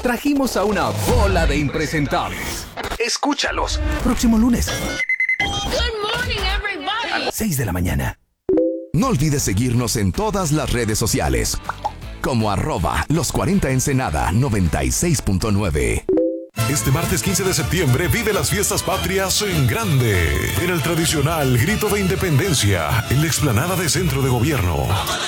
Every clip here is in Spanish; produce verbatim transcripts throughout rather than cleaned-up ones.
trajimos a una bola de impresentables. Escúchalos. Próximo lunes. Good morning, everybody. A las seis de la mañana. No olvides seguirnos en todas las redes sociales, como arroba los cuarenta Ensenada noventa y seis punto nueve. Este martes quince de septiembre vive las fiestas patrias en grande, en el tradicional Grito de Independencia, en la explanada de Centro de Gobierno.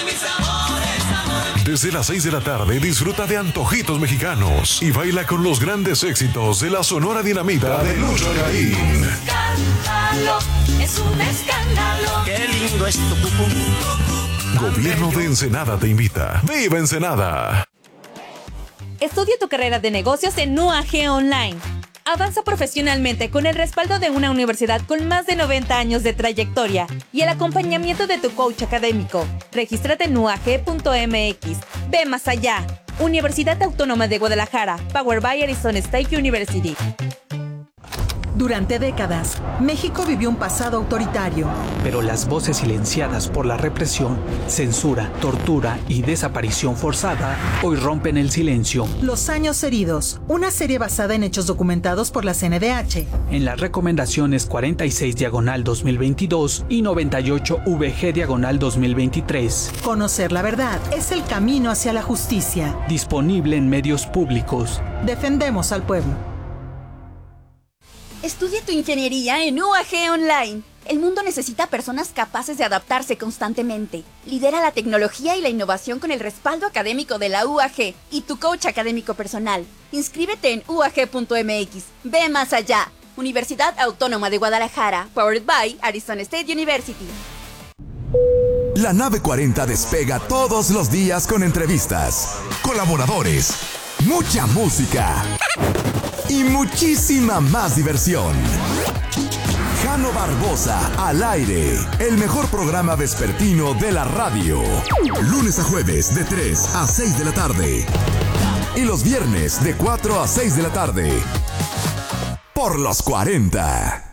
Desde las seis de la tarde disfruta de antojitos mexicanos y baila con los grandes éxitos de la Sonora Dinamita de Lucho Garín. Escándalo, es un escándalo. Qué lindo es tu cucú. Gobierno de Ensenada te invita. ¡Viva Ensenada! Estudia tu carrera de negocios en U A G Online. Avanza profesionalmente con el respaldo de una universidad con más de noventa años de trayectoria y el acompañamiento de tu coach académico. Regístrate en U A G punto M X. Ve más allá. Universidad Autónoma de Guadalajara. Powered by Arizona State University. Durante décadas, México vivió un pasado autoritario. Pero las voces silenciadas por la represión, censura, tortura y desaparición forzada hoy rompen el silencio. Los años heridos, una serie basada en hechos documentados por la C N D H. En las recomendaciones cuarenta y seis diagonal dos mil veintidós y noventa y ocho V G diagonal dos mil veintitrés. Conocer la verdad es el camino hacia la justicia. Disponible en medios públicos. Defendemos al pueblo. Estudia tu ingeniería en U A G Online. El mundo necesita personas capaces de adaptarse constantemente. Lidera la tecnología y la innovación con el respaldo académico de la U A G y tu coach académico personal. Inscríbete en U A G punto M X. Ve más allá. Universidad Autónoma de Guadalajara. Powered by Arizona State University. La nave cuarenta despega todos los días con entrevistas, colaboradores, mucha música y muchísima más diversión. Jano Barbosa al aire, el mejor programa vespertino de la radio. Lunes a jueves de tres a seis de la tarde. Y los viernes de cuatro a seis de la tarde. Por los cuarenta.